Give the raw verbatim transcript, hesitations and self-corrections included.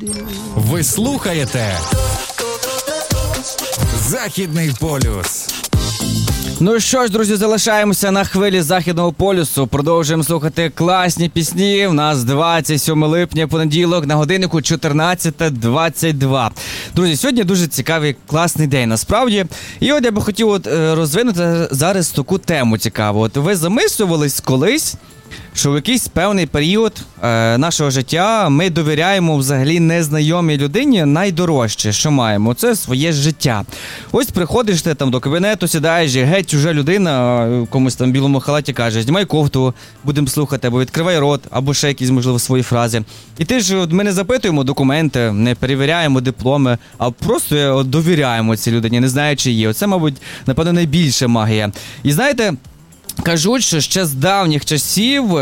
Ви слухаєте Західний полюс. Ну що ж, друзі, залишаємося на хвилі Західного полюсу. Продовжуємо слухати класні пісні. У нас двадцять сьоме липня, понеділок, на годиннику чотирнадцята двадцять два. Друзі, сьогодні дуже цікавий, класний день, насправді. І от я би хотів от, розвинути зараз таку тему цікаву. От ви замислювались колись, що в якийсь певний період е, нашого життя ми довіряємо взагалі незнайомій людині найдорожче, що маємо. Це своє життя. Ось приходиш ти там до кабінету, сідаєш, і геть чужа людина комусь там в білому халаті каже: знімай кофту, будемо слухати, або відкривай рот, або ще якісь, можливо, свої фрази. І ти ж, ми не запитуємо документи, не перевіряємо дипломи, а просто довіряємо цій людині, не знаючи її. Оце, мабуть, напевно, найбільша магія. І знаєте, кажуть, що ще з давніх часів